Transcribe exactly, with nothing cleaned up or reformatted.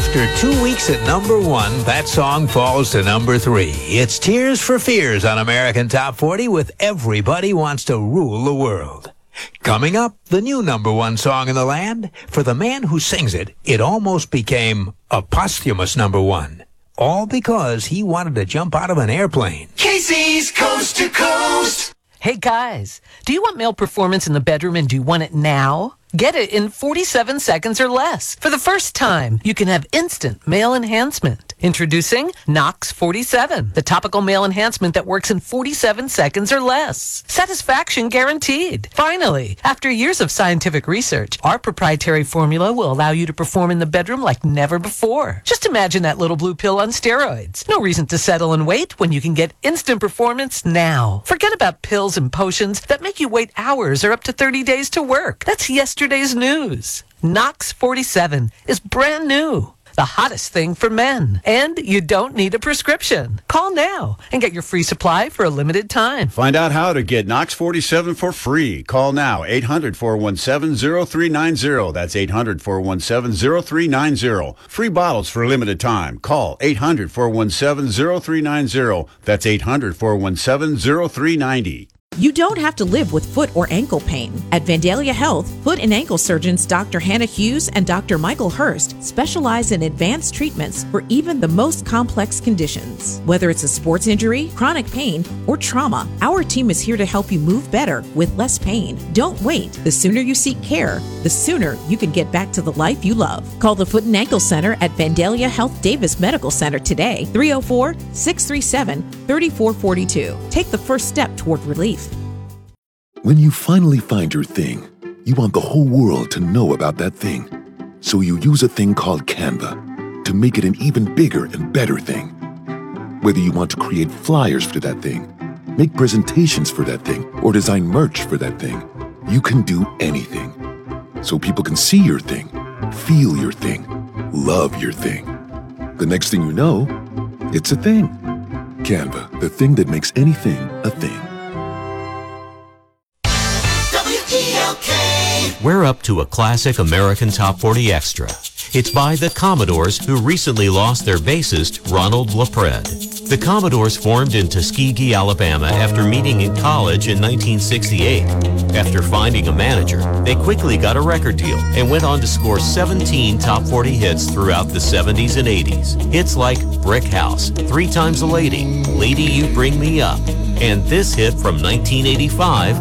After two weeks at number one, that song falls to number three. It's Tears for Fears on American Top forty with Everybody Wants to Rule the World. Coming up, the new number one song in the land. For the man who sings it, it almost became a posthumous number one. All because he wanted to jump out of an airplane. Casey's Coast to Coast. Hey guys, do you want male performance in the bedroom and do you want it now? Get it in forty-seven seconds or less. For the first time, you can have instant male enhancement. Introducing Nox forty-seven, the topical male enhancement that works in forty-seven seconds or less. Satisfaction guaranteed. Finally, after years of scientific research, our proprietary formula will allow you to perform in the bedroom like never before. Just imagine that little blue pill on steroids. No reason to settle and wait when you can get instant performance now. Forget about pills and potions that make you wait hours or up to thirty days to work. That's yesterday's news. Nox forty-seven is brand new. The hottest thing for men. And you don't need a prescription. Call now and get your free supply for a limited time. Find out how to get Nox forty-seven for free. Call now, eight hundred, four one seven, zero three nine zero. That's eight hundred, four one seven, zero three nine zero. Free bottles for a limited time. Call eight hundred, four one seven, zero three nine zero. That's eight hundred, four one seven, zero three nine zero. You don't have to live with foot or ankle pain. At Vandalia Health, foot and ankle surgeons Doctor Hannah Hughes and Doctor Michael Hurst specialize in advanced treatments for even the most complex conditions. Whether it's a sports injury, chronic pain, or trauma, our team is here to help you move better with less pain. Don't wait. The sooner you seek care, the sooner you can get back to the life you love. Call the Foot and Ankle Center at Vandalia Health Davis Medical Center today, three oh four, six three seven, three four four two. Take the first step toward relief. When you finally find your thing, you want the whole world to know about that thing. So you use a thing called Canva to make it an even bigger and better thing. Whether you want to create flyers for that thing, make presentations for that thing, or design merch for that thing, you can do anything. So people can see your thing, feel your thing, love your thing. The next thing you know, it's a thing. Canva, the thing that makes anything a thing. We're up to a classic American Top forty Extra. It's by the Commodores, who recently lost their bassist, Ronald LaPred. The Commodores formed in Tuskegee, Alabama after meeting in college in nineteen sixty-eight. After finding a manager, they quickly got a record deal and went on to score seventeen Top forty hits throughout the seventies and eighties. Hits like Brick House, Three Times a Lady, Lady You Bring Me Up, and this hit from nineteen eighty-five,